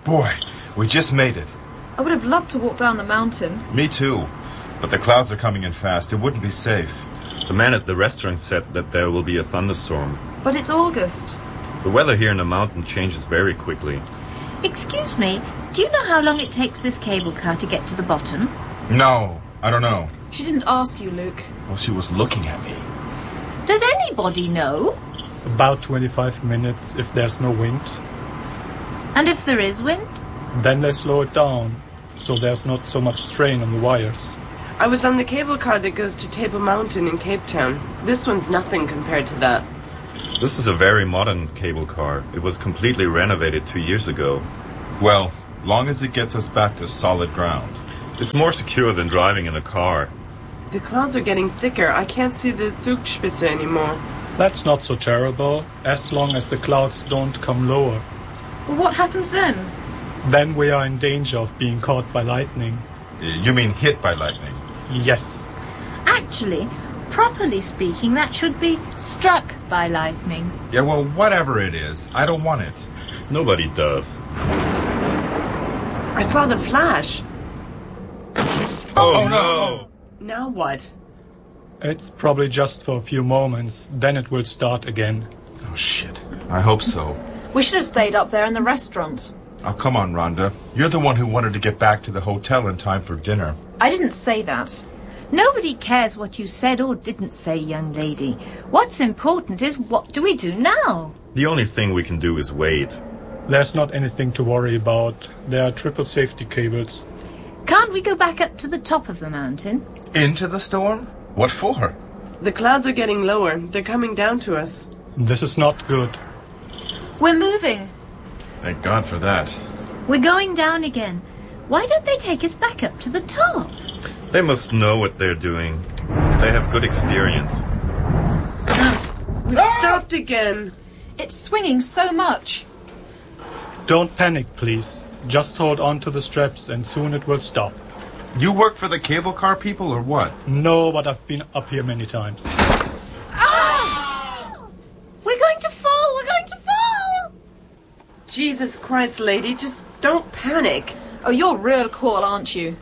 Boy, we just made it. I would have loved to walk down the mountain. Me too. But the clouds are coming in fast. It wouldn't be safe. The man at the restaurant said that there will be a thunderstorm. But it's August. The weather here in the mountain changes very quickly. Excuse me, do you know how long it takes this cable car to get to the bottom? No, I don't know. She didn't ask you, Luke. Well, she was looking at me. Does anybody know? About 25 minutes if there's no wind. And if there is wind? Then they slow it down, so there's not so much strain on the wires. I was on the cable car that goes to Table Mountain in Cape Town. This one's nothing compared to that. This is a very modern cable car. It was completely renovated 2 years ago. Well, long as it gets us back to solid ground. It's more secure than driving in a car. The clouds are getting thicker. I can't see the Zugspitze anymore. That's not so terrible, as long as the clouds don't come lower. Well, what happens then? Then we are in danger of being caught by lightning. You mean hit by lightning? Yes. Actually, properly speaking, that should be struck by lightning. Yeah, well, whatever it is, I don't want it. Nobody does. I saw the flash. Oh no! Now what? It's probably just for a few moments, then it will start again. Oh, shit. I hope so. We should have stayed up there in the restaurant. Oh, come on, Rhonda. You're the one who wanted to get back to the hotel in time for dinner. I didn't say that. Nobody cares what you said or didn't say, young lady. What's important is what do we do now? The only thing we can do is wait. There's not anything to worry about. There are triple safety cables. Can't we go back up to the top of the mountain? Into the storm? What for? The clouds are getting lower. They're coming down to us. This is not good. We're moving. Thank God for that. We're going down again. Why don't they take us back up to the top? They must know what they're doing. They have good experience. We've stopped again. It's swinging so much. Don't panic, please. Just hold on to the straps and soon it will stop. You work for the cable car people or what? No, but I've been up here many times. Ah! We're going to fall! We're going to fall! Jesus Christ, lady, just don't panic. Oh, you're real cool, aren't you?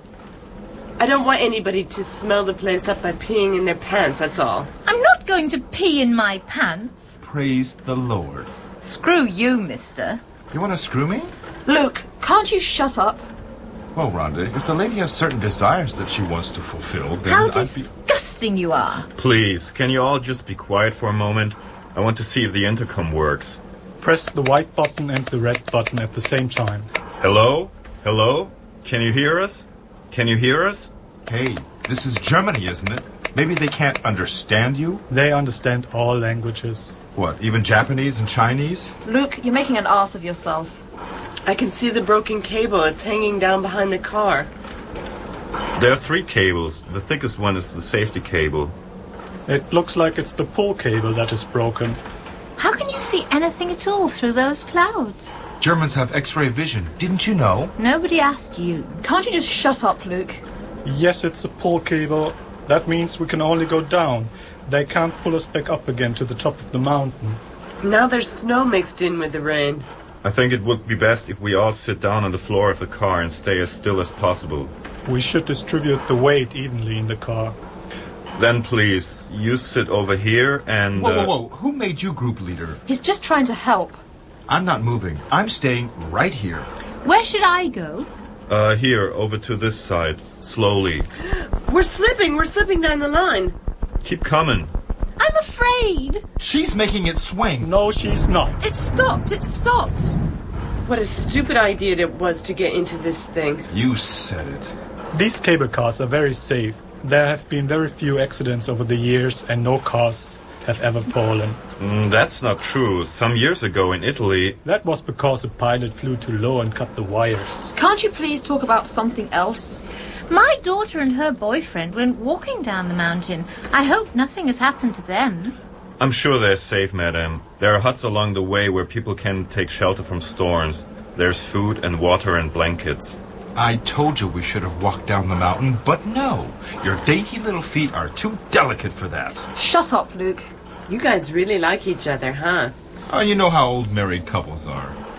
I don't want anybody to smell the place up by peeing in their pants, that's all. I'm not going to pee in my pants. Praise the Lord. Screw you, mister. You want to screw me? Luke, can't you shut up? Well, Rhonda, if the lady has certain desires that she wants to fulfill, then How I'd be... disgusting you are. Please, can you all just be quiet for a moment? I want to see if the intercom works. Press the white button and the red button at the same time. Hello? Hello? Can you hear us? Can you hear us? Hey, this is Germany, isn't it? Maybe they can't understand you? They understand all languages. What, even Japanese and Chinese? Luke, you're making an ass of yourself. I can see the broken cable. It's hanging down behind the car. There are 3 cables. The thickest one is the safety cable. It looks like it's the pull cable that is broken. How can you see anything at all through those clouds? Germans have X-ray vision. Didn't you know? Nobody asked you. Can't you just shut up, Luke? Yes, it's a pull cable. That means we can only go down. They can't pull us back up again to the top of the mountain. Now there's snow mixed in with the rain. I think it would be best if we all sit down on the floor of the car and stay as still as possible. We should distribute the weight evenly in the car. Then please, you sit over here and... Whoa. Who made you group leader? He's just trying to help. I'm not moving. I'm staying right here. Where should I go? Here, over to this side. Slowly. We're slipping down the line. Keep coming. I'm afraid. She's making it swing. No, she's not. It stopped. What a stupid idea it was to get into this thing. You said it. These cable cars are very safe. There have been very few accidents over the years and no cars have ever fallen. That's not true. Some years ago in Italy... That was because a pilot flew too low and cut the wires. Can't you please talk about something else? My daughter and her boyfriend went walking down the mountain. I hope nothing has happened to them. I'm sure they're safe, madam. There are huts along the way where people can take shelter from storms. There's food and water and blankets. I told you we should have walked down the mountain, but no. Your dainty little feet are too delicate for that. Shut up, Luke. You guys really like each other, huh? Oh, you know how old married couples are.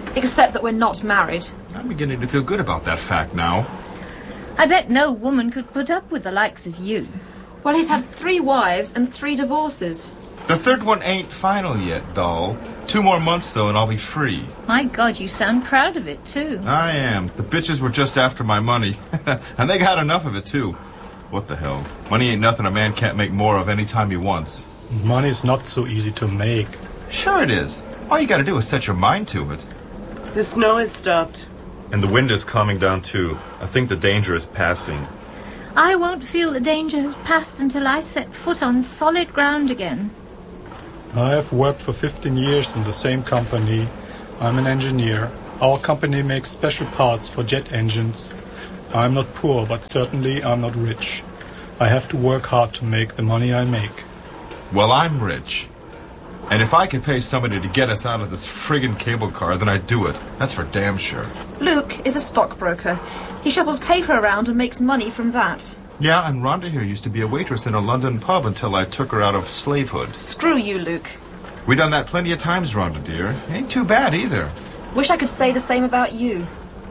Except that we're not married. I'm beginning to feel good about that fact now. I bet no woman could put up with the likes of you. Well, he's had 3 wives and 3 divorces. The third one ain't final yet, doll. 2 more months, though, and I'll be free. My God, you sound proud of it, too. I am. The bitches were just after my money. And they got enough of it, too. What the hell? Money ain't nothing a man can't make more of any time he wants. Money's not so easy to make. Sure it is. All you gotta do is set your mind to it. The snow has stopped. And the wind is calming down too. I think the danger is passing. I won't feel the danger has passed until I set foot on solid ground again. I have worked for 15 years in the same company. I'm an engineer. Our company makes special parts for jet engines. I'm not poor, but certainly I'm not rich. I have to work hard to make the money I make. Well, I'm rich. And if I could pay somebody to get us out of this friggin' cable car, then I'd do it. That's for damn sure. Luke is a stockbroker. He shuffles paper around and makes money from that. Yeah, and Rhonda here used to be a waitress in a London pub until I took her out of slavehood. Screw you, Luke. We done that plenty of times, Rhonda, dear. Ain't too bad, either. Wish I could say the same about you.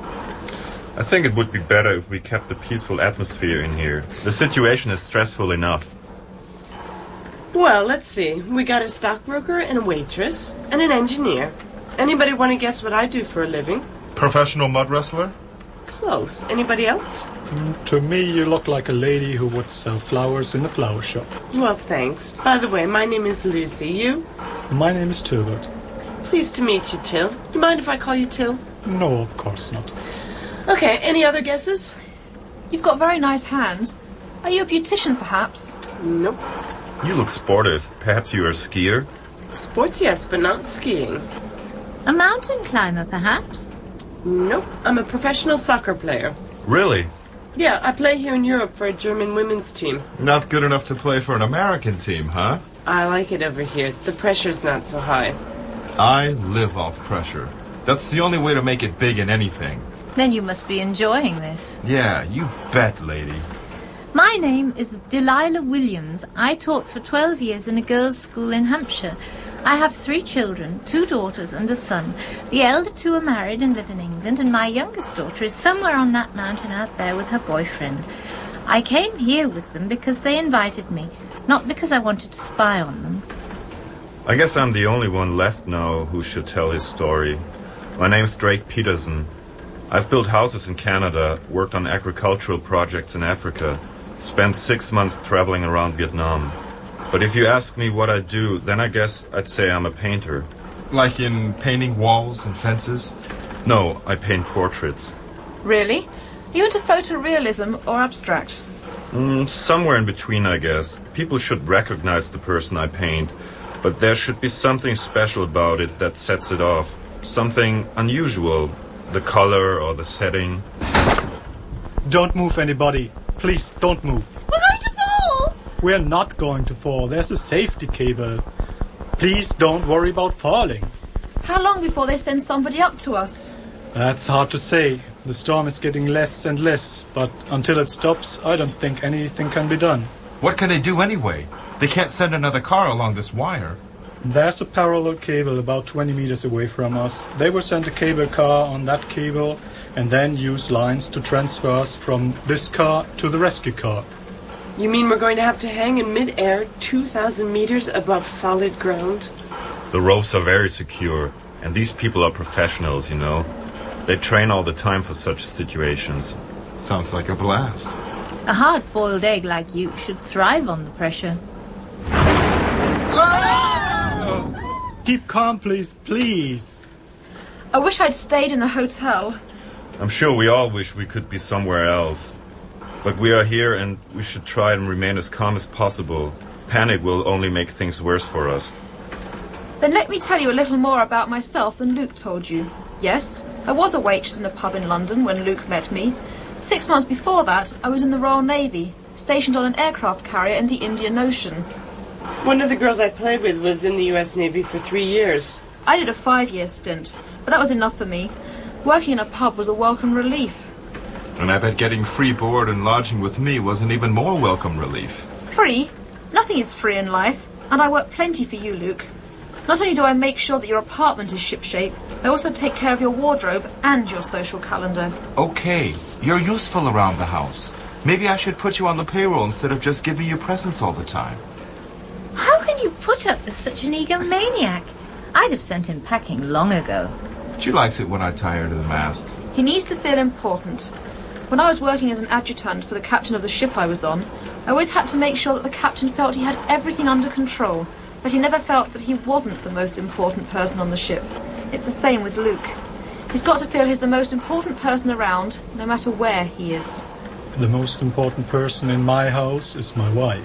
I think it would be better if we kept a peaceful atmosphere in here. The situation is stressful enough. Well, let's see. We got a stockbroker and a waitress and an engineer. Anybody want to guess what I do for a living? Professional mud wrestler? Close. Anybody else? To me, you look like a lady who would sell flowers in a flower shop. Well, thanks. By the way, my name is Lucy. You? My name is Tilbert. Pleased to meet you, Till. You mind if I call you Till? No, of course not. Okay, any other guesses? You've got very nice hands. Are you a beautician, perhaps? Nope. You look sportive. Perhaps you are a skier? Sports, yes, but not skiing. A mountain climber, perhaps? Nope. I'm a professional soccer player. Really? Yeah, I play here in Europe for a German women's team. Not good enough to play for an American team, huh? I like it over here. The pressure's not so high. I live off pressure. That's the only way to make it big in anything. Then you must be enjoying this. Yeah, you bet, lady. My name is Delilah Williams. I taught for 12 years in a girls' school in Hampshire. I have 3 children, 2 daughters and a son. The elder 2 are married and live in England, and my youngest daughter is somewhere on that mountain out there with her boyfriend. I came here with them because they invited me, not because I wanted to spy on them. I guess I'm the only one left now who should tell his story. My name's Drake Peterson. I've built houses in Canada, worked on agricultural projects in Africa, spent 6 months traveling around Vietnam. But if you ask me what I do, then I guess I'd say I'm a painter. Like in painting walls and fences? No, I paint portraits. Really? Are you into photorealism or abstract? Somewhere in between, I guess. People should recognize the person I paint, but there should be something special about it that sets it off. Something unusual. The color or the setting. Don't move, anybody. Please, don't move. We're going to fall! We're not going to fall. There's a safety cable. Please don't worry about falling. How long before they send somebody up to us? That's hard to say. The storm is getting less and less, but until it stops, I don't think anything can be done. What can they do anyway? They can't send another car along this wire. There's a parallel cable about 20 meters away from us. They will send a cable car on that cable and then use lines to transfer us from this car to the rescue car. You mean we're going to have to hang in mid-air 2,000 meters above solid ground? The ropes are very secure, and these people are professionals, you know. They train all the time for such situations. Sounds like a blast. A hard-boiled egg like you should thrive on the pressure. Keep calm, please, please. I wish I'd stayed in the hotel. I'm sure we all wish we could be somewhere else. But we are here and we should try and remain as calm as possible. Panic will only make things worse for us. Then let me tell you a little more about myself than Luke told you. Yes, I was a waitress in a pub in London when Luke met me. 6 months before that, I was in the Royal Navy, stationed on an aircraft carrier in the Indian Ocean. One of the girls I played with was in the U.S. Navy for 3 years. I did a 5-year stint, but that was enough for me. Working in a pub was a welcome relief. And I bet getting free board and lodging with me was an even more welcome relief. Free? Nothing is free in life, and I work plenty for you, Luke. Not only do I make sure that your apartment is shipshape, I also take care of your wardrobe and your social calendar. Okay, you're useful around the house. Maybe I should put you on the payroll instead of just giving you presents all the time. How can you put up with such an egomaniac? I'd have sent him packing long ago. She likes it when I tie her to the mast. He needs to feel important. When I was working as an adjutant for the captain of the ship I was on, I always had to make sure that the captain felt he had everything under control, that he never felt that he wasn't the most important person on the ship. It's the same with Luke. He's got to feel he's the most important person around, no matter where he is. The most important person in my house is my wife.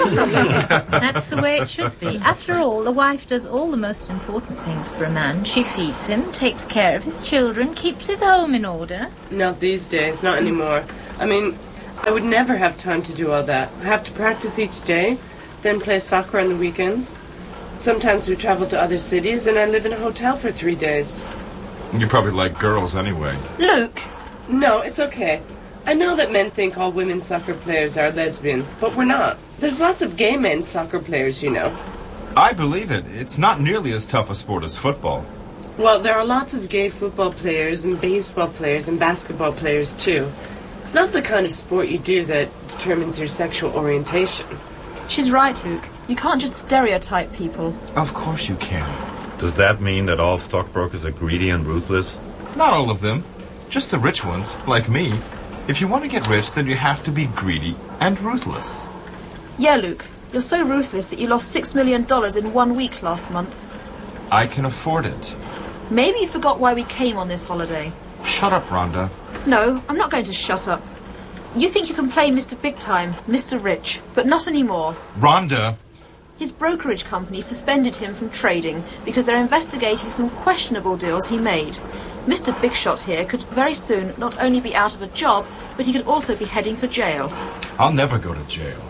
That's the way it should be. After all, the wife does all the most important things for a man. She feeds him, takes care of his children, keeps his home in order. Not these days, not anymore. I mean, I would never have time to do all that. I have to practice each day, then play soccer on the weekends. Sometimes we travel to other cities, and I live in a hotel for 3 days. You probably like girls anyway. Luke! No, it's okay. I know that men think all women soccer players are lesbian, but we're not. There's lots of gay men soccer players, you know. I believe it. It's not nearly as tough a sport as football. Well, there are lots of gay football players and baseball players and basketball players, too. It's not the kind of sport you do that determines your sexual orientation. She's right, Luke. You can't just stereotype people. Of course you can. Does that mean that all stockbrokers are greedy and ruthless? Not all of them. Just the rich ones, like me. If you want to get rich, then you have to be greedy and ruthless. Yeah, Luke. You're so ruthless that you lost $6 million in 1 week last month. I can afford it. Maybe you forgot why we came on this holiday. Shut up, Rhonda. No, I'm not going to shut up. You think you can play Mr. Big Time, Mr. Rich, but not anymore. Rhonda! His brokerage company suspended him from trading because they're investigating some questionable deals he made. Mr. Big Shot here could very soon not only be out of a job, but he could also be heading for jail. I'll never go to jail.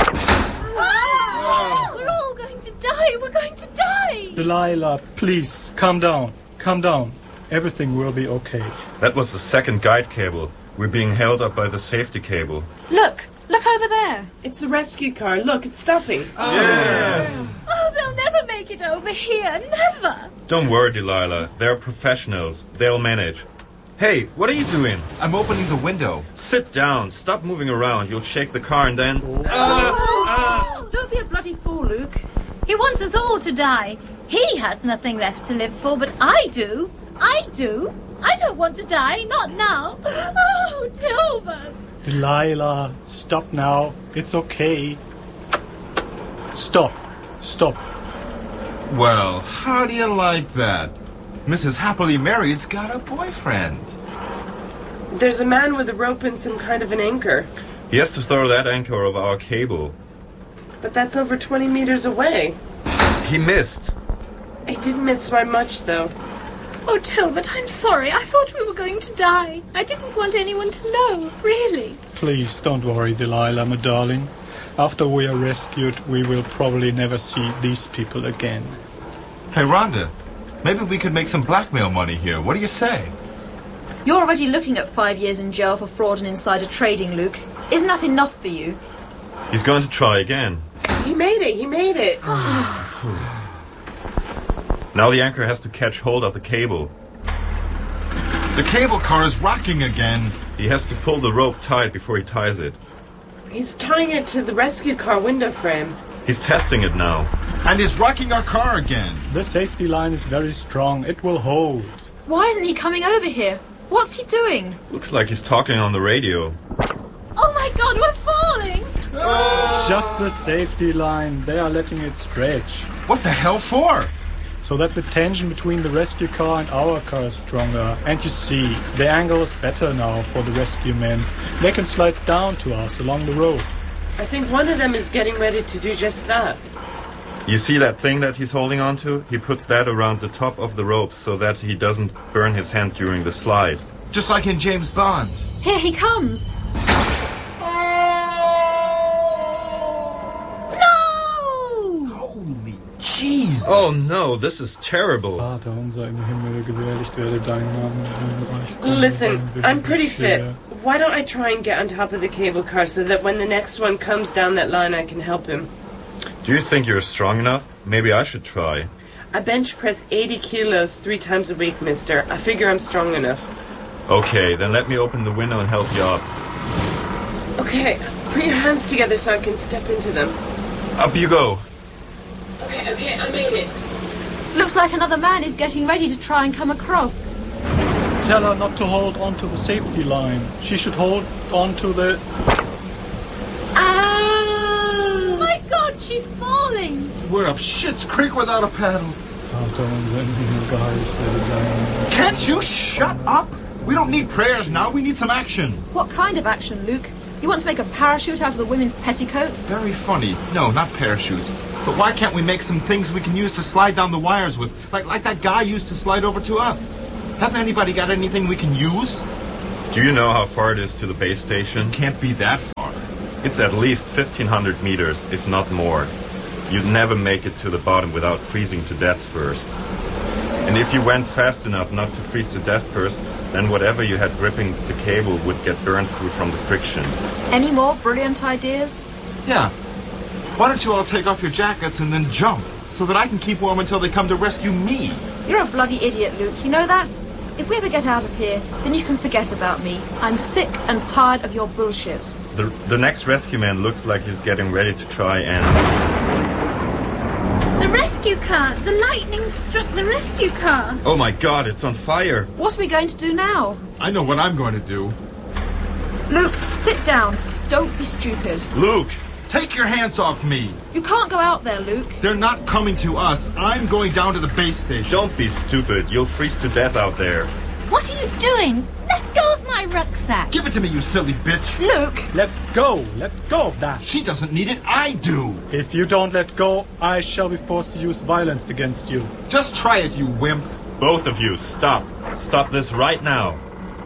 Ah! We're all going to die! We're going to die! Delilah, please, calm down. Calm down. Everything will be okay. That was the second guide cable. We're being held up by the safety cable. Look! Look over there! It's a rescue car. Look, it's stopping. Oh, they'll never make it over here. Never! Don't worry, Delilah. They're professionals. They'll manage. Hey, what are you doing? I'm opening the window. Sit down. Stop moving around. You'll shake the car and then... Don't be a bloody fool, Luke. He wants us all to die. He has nothing left to live for, but I do. I do. I don't want to die. Not now. Oh, Tilbert. Delilah, stop now. It's okay. Stop. Stop. Well, how do you like that? Mrs. Happily Married's got a boyfriend. There's a man with a rope and some kind of an anchor. He has to throw that anchor over our cable. But that's over 20 meters away. He missed. He didn't miss by much, though. Oh, Tilbert, I'm sorry. I thought we were going to die. I didn't want anyone to know, really. Please don't worry, Delilah, my darling. After we are rescued, we will probably never see these people again. Hey, Rhonda, maybe we could make some blackmail money here. What do you say? You're already looking at 5 years in jail for fraud and insider trading, Luke. Isn't that enough for you? He's going to try again. He made it. He made it. Now the anchor has to catch hold of the cable. The cable car is rocking again. He has to pull the rope tight before he ties it. He's tying it to the rescue car window frame. He's testing it now. And is rocking our car again. The safety line is very strong. It will hold. Why isn't he coming over here? What's he doing? Looks like he's talking on the radio. Oh, my God, we're falling. Just the safety line. They are letting it stretch. What the hell for? So that the tension between the rescue car and our car is stronger. And you see, the angle is better now for the rescue men. They can slide down to us along the road. I think one of them is getting ready to do just that. You see that thing that he's holding on to? He puts that around the top of the rope so that he doesn't burn his hand during the slide. Just like in James Bond. Here he comes. No! Holy Jesus. Oh no, this is terrible. Vater unser im Himmel, gewährlich werde dein Name. Listen, I'm pretty fit. Why don't I try and get on top of the cable car so that when the next one comes down that line I can help him? Do you think you're strong enough? Maybe I should try. I bench press 80 kilos 3 times a week, mister. I figure I'm strong enough. Okay, then let me open the window and help you up. Okay, put your hands together so I can step into them. Up you go. Okay, I made it. Looks like another man is getting ready to try and come across. Tell her not to hold on to the safety line. She should hold on to the... Ah! My God, she's falling! We're up Shit's Creek without a paddle. Can't you shut up? We don't need prayers now. We need some action. What kind of action, Luke? You want to make a parachute out of the women's petticoats? Very funny. No, not parachutes. But why can't we make some things we can use to slide down the wires with? Like that guy used to slide over to us. Hasn't anybody got anything we can use? Do you know how far it is to the base station? It can't be that far. It's at least 1,500 meters, if not more. You'd never make it to the bottom without freezing to death first. And if you went fast enough not to freeze to death first, then whatever you had gripping the cable would get burned through from the friction. Any more brilliant ideas? Yeah. Why don't you all take off your jackets and then jump, so that I can keep warm until they come to rescue me? You're a bloody idiot, Luke. You know that? If we ever get out of here, then you can forget about me. I'm sick and tired of your bullshit. The next rescue man looks like he's getting ready to try and... The rescue car! The lightning struck the rescue car! Oh my God, it's on fire! What are we going to do now? I know what I'm going to do. Luke, sit down. Don't be stupid. Luke, take your hands off me. You can't go out there, Luke. They're not coming to us. I'm going down to the base station. Don't be stupid. You'll freeze to death out there. What are you doing? Let go of my rucksack! Give it to me, you silly bitch. Luke! Let go of that. She doesn't need it. I do. If you don't let go, I shall be forced to use violence against you. Just try it, you wimp. Both of you, stop. Stop this right now.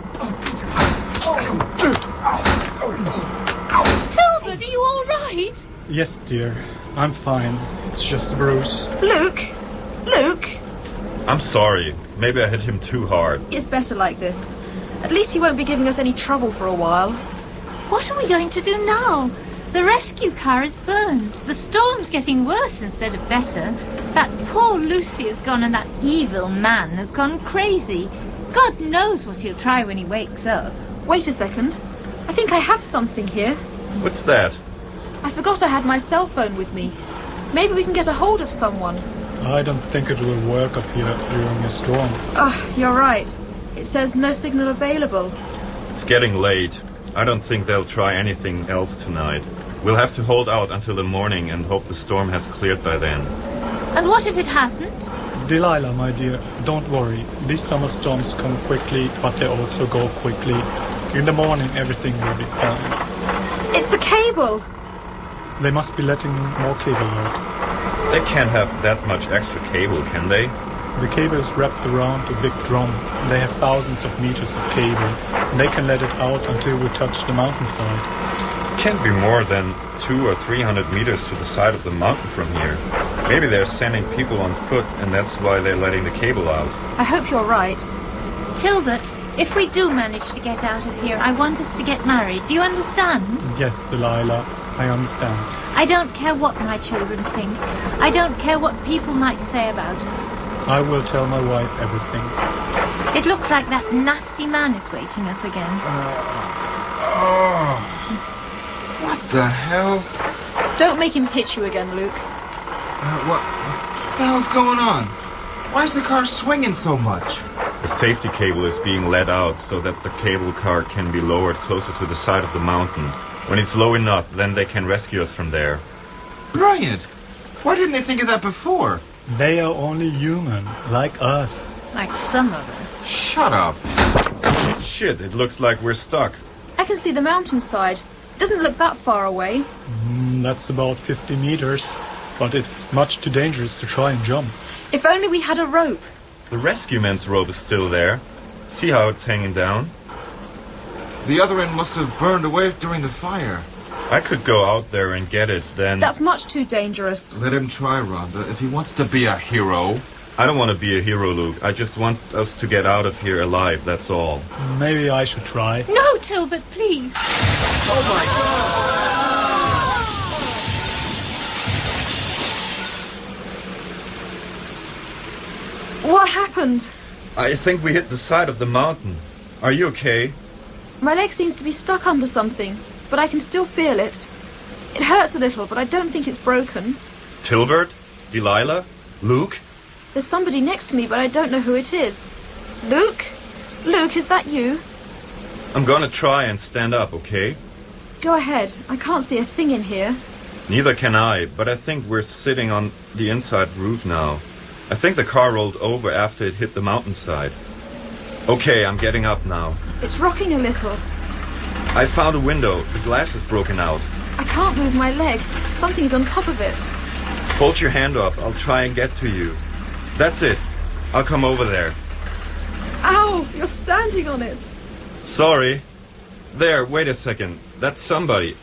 Tilbert, are you all right? Yes, dear. I'm fine. It's just a bruise. Luke! Luke! I'm sorry. Maybe I hit him too hard. It's better like this. At least he won't be giving us any trouble for a while. What are we going to do now? The rescue car is burned. The storm's getting worse instead of better. That poor Lucy has gone and that evil man has gone crazy. God knows what he'll try when he wakes up. Wait a second. I think I have something here. What's that? I forgot I had my cell phone with me. Maybe we can get a hold of someone. I don't think it will work up here during a storm. Oh, you're right. It says no signal available. It's getting late. I don't think they'll try anything else tonight. We'll have to hold out until the morning and hope the storm has cleared by then. And what if it hasn't? Delilah, my dear, don't worry. These summer storms come quickly, but they also go quickly. In the morning, everything will be fine. It's the cable! They must be letting more cable out. They can't have that much extra cable, can they? The cable is wrapped around a big drum. They have thousands of meters of cable. They can let it out until we touch the mountainside. Can't be more than 200 or 300 meters to the side of the mountain from here. Maybe they're sending people on foot, and that's why they're letting the cable out. I hope you're right. Tilbert, if we do manage to get out of here, I want us to get married. Do you understand? Yes, Delilah, I understand. I don't care what my children think. I don't care what people might say about us. I will tell my wife everything. It looks like that nasty man is waking up again. What the hell? Don't make him hit you again, Luke. What the hell's going on? Why is the car swinging so much? The safety cable is being let out so that the cable car can be lowered closer to the side of the mountain. When it's low enough, then they can rescue us from there. Brilliant! Why didn't they think of that before? They are only human, like us. Like some of us. Shut up. Shit, it looks like we're stuck. I can see the mountainside. It doesn't look that far away. That's about 50 meters, but it's much too dangerous to try and jump. If only we had a rope. The rescue man's rope is still there. See how it's hanging down? The other end must have burned away during the fire. I could go out there and get it, then... That's much too dangerous. Let him try, Rhonda. If he wants to be a hero... I don't want to be a hero, Luke. I just want us to get out of here alive, that's all. Maybe I should try. No, Tilbert, please. Oh my God! happened? I think we hit the side of the mountain. Are you okay? My leg seems to be stuck under something, but I can still feel it. It hurts a little, but I don't think it's broken. Tilbert? Delilah? Luke? There's somebody next to me, but I don't know who it is. Luke? Luke, is that you? I'm gonna try and stand up, okay? Go ahead. I can't see a thing in here. Neither can I, but I think we're sitting on the inside roof now. I think the car rolled over after it hit the mountainside. Okay, I'm getting up now. It's rocking a little. I found a window. The glass is broken out. I can't move my leg. Something's on top of it. Hold your hand up. I'll try and get to you. That's it. I'll come over there. Ow! You're standing on it. Sorry. There, wait a second. That's somebody.